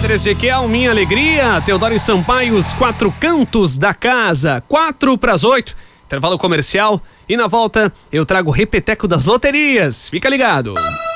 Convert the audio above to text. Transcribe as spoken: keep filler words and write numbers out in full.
Padre Ezequiel, Minha Alegria, Teodoro e Sampaio, Os Quatro Cantos da Casa, quatro para as oito, intervalo comercial, e na volta eu trago o repeteco das loterias. Fica ligado.